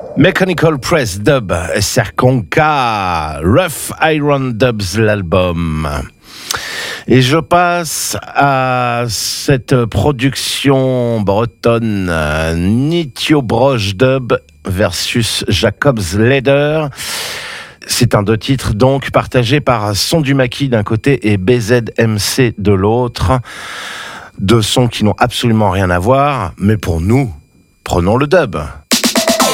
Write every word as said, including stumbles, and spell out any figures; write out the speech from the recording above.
Mechanical Press Dub, Serkonka, Rough Iron Dubs l'album. Et je passe à cette production bretonne, Nitio Broche Dub versus Jacob's Leder. C'est un deux titres donc partagé par Son du Maquis d'un côté et B Z M C de l'autre. Deux sons qui n'ont absolument rien à voir, mais pour nous, prenons le dub.